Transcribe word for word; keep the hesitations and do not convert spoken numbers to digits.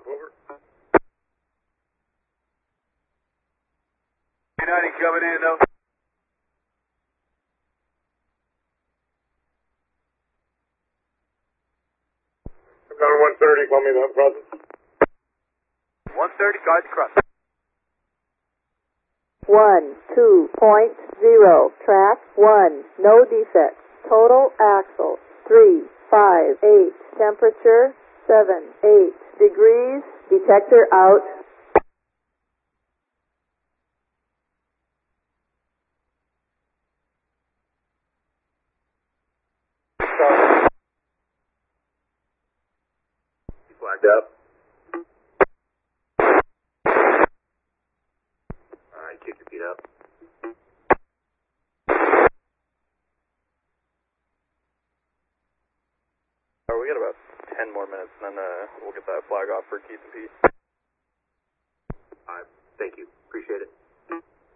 Stop over. ninety coming in, though. Gunner one thirty, call me the presence. one thirty, guards across. one, two point zero, track one, no defects, total axle, three, five, eight, temperature, seven, eight degrees, detector out. Flagged up. Alright, kick your feet up. Oh, we got about ten more minutes, and then uh, we'll get that flag off for Keith and Pete. Alright, thank you. Appreciate it.